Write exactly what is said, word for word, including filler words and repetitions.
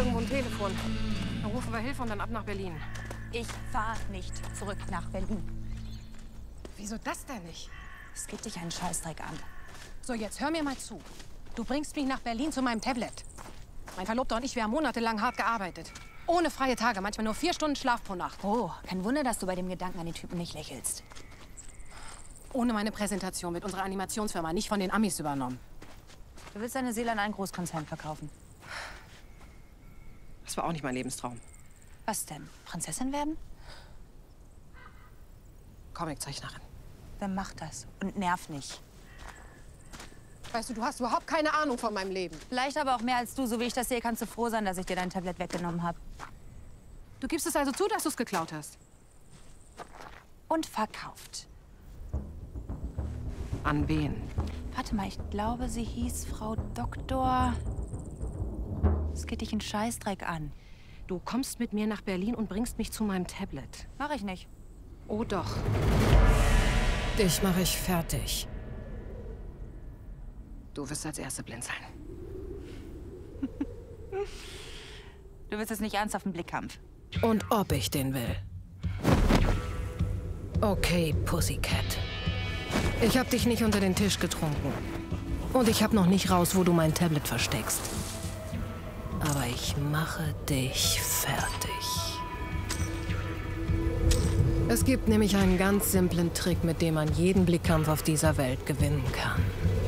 irgendwo ein Telefon. Dann rufen wir Hilfe und dann ab nach Berlin. Ich fahre nicht zurück nach Berlin. Wieso das denn nicht? Es geht dich einen Scheißdreck an. So, jetzt hör mir mal zu. Du bringst mich nach Berlin zu meinem Tablet. Mein Verlobter und ich, wir haben monatelang hart gearbeitet. Ohne freie Tage, manchmal nur vier Stunden Schlaf pro Nacht. Oh, kein Wunder, dass du bei dem Gedanken an den Typen nicht lächelst. Ohne meine Präsentation wird unsere Animationsfirma nicht von den Amis übernommen. Du willst deine Seele an einen Großkonzern verkaufen. Das war auch nicht mein Lebenstraum. Was denn? Prinzessin werden? Comiczeichnerin. Dann mach das und nerv nicht. Weißt du, du hast überhaupt keine Ahnung von meinem Leben. Vielleicht aber auch mehr als du. So wie ich das sehe, kannst du froh sein, dass ich dir dein Tablet weggenommen habe. Du gibst es also zu, dass du es geklaut hast? Und verkauft. An wen? Warte mal, ich glaube, sie hieß Frau Doktor... Es geht dich einen Scheißdreck an. Du kommst mit mir nach Berlin und bringst mich zu meinem Tablet. Mach ich nicht. Oh doch. Dich mache ich fertig. Du wirst als Erste blind sein. Du willst jetzt nicht ernsthaft einen Blickkampf. Und ob ich den will. Okay, Pussycat. Ich hab dich nicht unter den Tisch getrunken. Und ich hab noch nicht raus, wo du mein Tablet versteckst. Aber ich mache dich fertig. Es gibt nämlich einen ganz simplen Trick, mit dem man jeden Blickkampf auf dieser Welt gewinnen kann.